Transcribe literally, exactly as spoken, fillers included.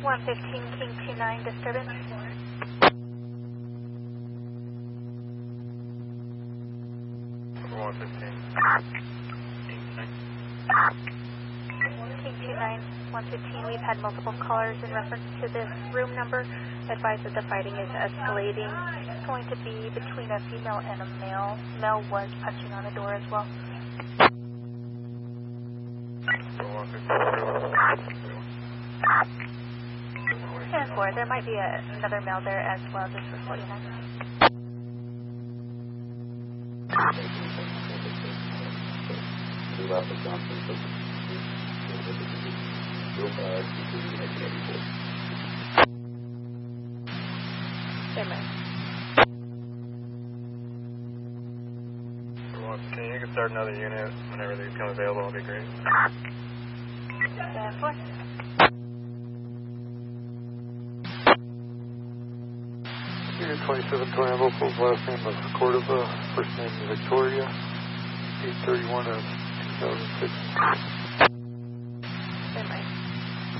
one fifteen, King two nine, disturbance. one fifteen. King two nine, one fifteen, we've had multiple callers in reference to this room number. Advise that the fighting is escalating. It's going to be between a female and a male. Male was punching on the door as well. And four, there might be a, another male there as well, just for forty-nine. Can you can start another unit whenever they become available? That'll be great. And four. Unit twenty-seven, twenty locals, last name of Cordova, first name Victoria, eight thirty-one of two thousand six.